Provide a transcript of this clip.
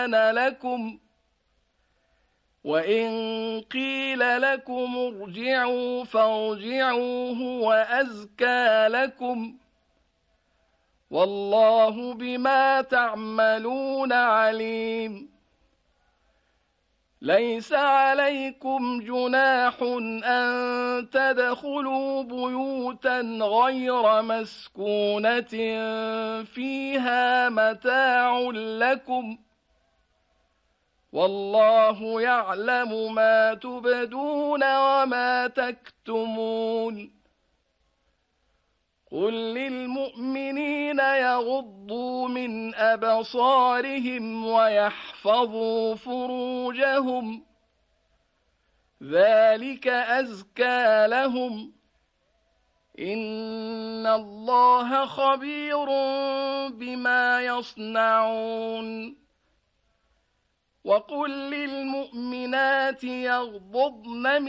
لكم وإن قيل لكم ارجعوا فارجعوا هو أزكى لكم والله بما تعملون عليم ليس عليكم جناح أن تدخلوا بيوتا غير مسكونة فيها متاع لكم والله يعلم ما تبدون وما تكتمون قل للمؤمنين يغضوا من أبصارهم ويحفظوا فروجهم ذلك أزكى لهم إن الله خبير بما يصنعون وقل للمؤمنات يغضضن